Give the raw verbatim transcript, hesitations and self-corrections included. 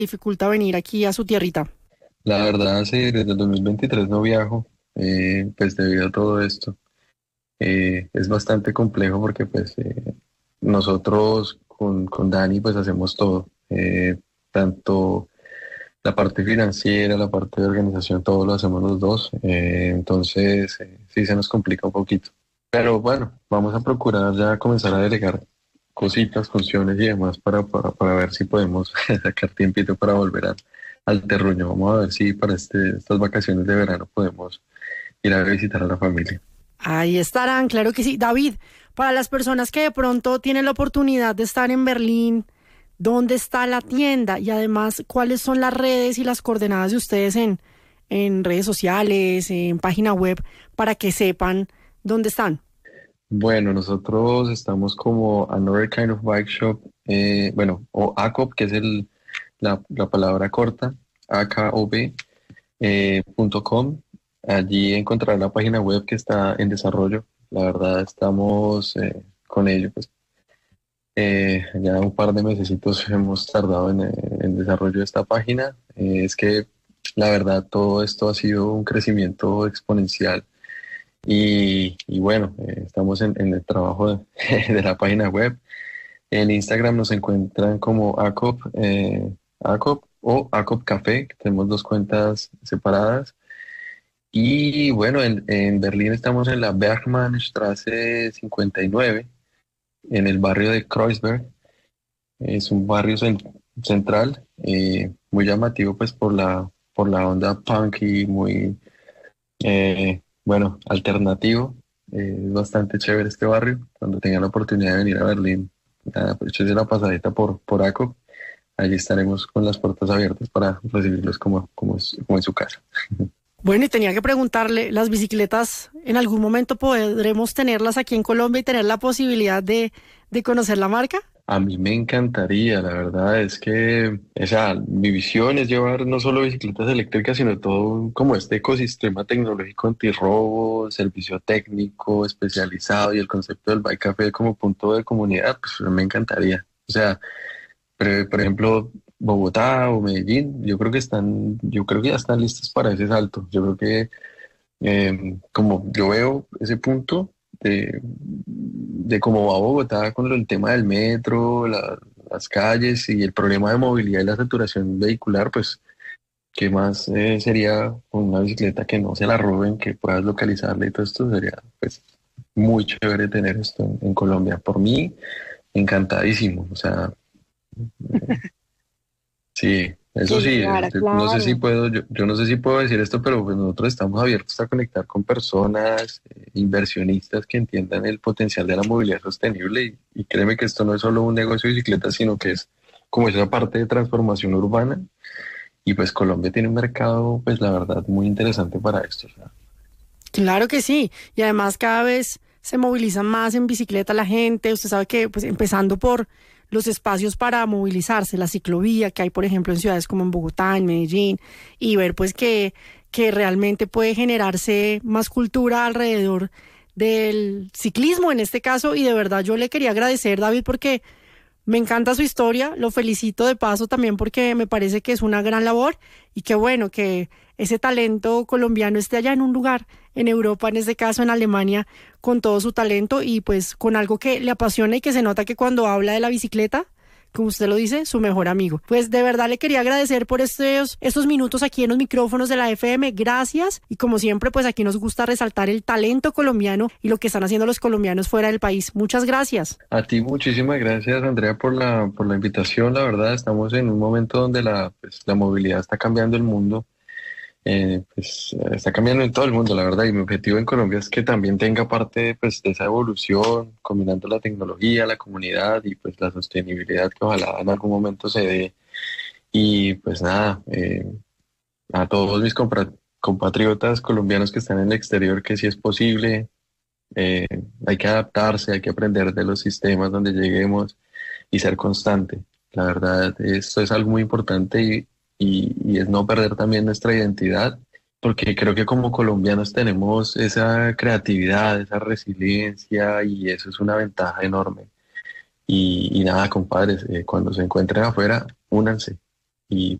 dificulta venir aquí a su tierrita? La verdad, sí, desde el dos mil veintitrés no viajo, eh, pues debido a todo esto. Eh, es bastante complejo porque pues eh, nosotros con, con Dani pues hacemos todo, eh, tanto la parte financiera, la parte de organización, todo lo hacemos los dos, eh, entonces eh, sí se nos complica un poquito. Pero bueno, vamos a procurar ya comenzar a delegar cositas, funciones y demás para, para, para ver si podemos sacar tiempito para volver a- al terruño. Vamos a ver si para este, estas vacaciones de verano podemos ir a visitar a la familia. Ahí estarán, claro que sí. David, para las personas que de pronto tienen la oportunidad de estar en Berlín, ¿dónde está la tienda? Y además, ¿cuáles son las redes y las coordenadas de ustedes en, en redes sociales, en página web, para que sepan dónde están? Bueno, nosotros estamos como Another Kind of Bike Shop, eh, bueno, o A C O B, que es el, la, la palabra corta, A K O B, eh, punto com. Allí encontrará la página web que está en desarrollo. La verdad, estamos eh, con ello, pues eh, ya un par de mesecitos hemos tardado en el desarrollo de esta página. Eh, es que la verdad todo esto ha sido un crecimiento exponencial y, y bueno, eh, estamos en, en el trabajo de, de la página web. En Instagram nos encuentran como ACOP, eh, ACOP o ACOP Café, que tenemos dos cuentas separadas. Y bueno, en, en Berlín estamos en la Bergmannstraße cincuenta y nueve, en el barrio de Kreuzberg. Es un barrio cen- central, eh, muy llamativo pues por la, por la onda punk y muy, eh, bueno, alternativo. Eh, es bastante chévere este barrio. Cuando tenga la oportunidad de venir a Berlín, nada, pues échese la pasadita por, por ACO. Allí estaremos con las puertas abiertas para recibirlos como, como, es- como en su casa. Bueno, y tenía que preguntarle, ¿las bicicletas en algún momento podremos tenerlas aquí en Colombia y tener la posibilidad de, de conocer la marca? A mí me encantaría, la verdad es que, o sea, mi visión es llevar no solo bicicletas eléctricas, sino todo como este ecosistema tecnológico antirrobo, servicio técnico especializado y el concepto del Bike Café como punto de comunidad, pues me encantaría. O sea, por, por ejemplo, Bogotá o Medellín, yo creo que están, yo creo que ya están listos para ese salto. Yo creo que eh, como yo veo ese punto de, de cómo va Bogotá con lo- el tema del metro, la- las calles y el problema de movilidad y la saturación vehicular, pues, ¿qué más eh, sería con una bicicleta que no se la roben, que puedas localizarla y todo esto? Sería, pues, muy chévere tener esto en, en Colombia. Por mí, encantadísimo. O sea, sí, eso Que sí, eh, llegara, yo no sé si claro. puedo, yo, yo no sé si puedo decir esto, pero pues nosotros estamos abiertos a conectar con personas, eh, inversionistas que entiendan el potencial de la movilidad sostenible y, y créeme que esto no es solo un negocio de bicicletas, sino que es como esa parte de transformación urbana y pues Colombia tiene un mercado, pues la verdad, muy interesante para esto. O sea, Claro que sí. Y además cada vez se moviliza más en bicicleta la gente. Usted sabe que, pues, empezando por los espacios para movilizarse, la ciclovía que hay, por ejemplo, en ciudades como en Bogotá, en Medellín, y ver pues que, que realmente puede generarse más cultura alrededor del ciclismo en este caso. Y de verdad yo le quería agradecer, David, porque me encanta su historia, lo felicito de paso también porque me parece que es una gran labor y que bueno que ese talento colombiano esté allá en un lugar, en Europa, en este caso en Alemania, con todo su talento y pues con algo que le apasiona y que se nota que cuando habla de la bicicleta, como usted lo dice, su mejor amigo. Pues de verdad le quería agradecer por estos, estos minutos aquí en los micrófonos de la F M. Gracias. Y como siempre, pues aquí nos gusta resaltar el talento colombiano y lo que están haciendo los colombianos fuera del país. Muchas gracias. a ti muchísimas gracias, Andrea, por la, por la invitación. La verdad, estamos en un momento donde la, pues, la movilidad está cambiando el mundo. Eh, pues eh, está cambiando en todo el mundo, la verdad, y mi objetivo en Colombia es que también tenga parte pues, de esa evolución, combinando la tecnología, la comunidad y pues la sostenibilidad que ojalá en algún momento se dé. Y pues nada, eh, a todos mis compra- compatriotas colombianos que están en el exterior, que si es posible, eh, hay que adaptarse, hay que aprender de los sistemas donde lleguemos y ser constante. La verdad, esto es algo muy importante y, y, y es no perder también nuestra identidad, porque creo que como colombianos tenemos esa creatividad, esa resiliencia y eso es una ventaja enorme. Y, y nada, compadres, eh, cuando se encuentren afuera, únanse. y